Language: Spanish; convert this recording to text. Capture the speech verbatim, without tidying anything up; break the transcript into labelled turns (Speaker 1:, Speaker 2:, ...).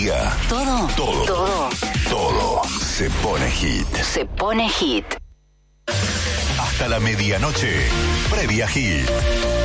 Speaker 1: día.
Speaker 2: Todo.
Speaker 1: Todo.
Speaker 2: Todo.
Speaker 1: Todo se pone hit.
Speaker 2: Se pone hit.
Speaker 1: Hasta la medianoche. Previa Hit.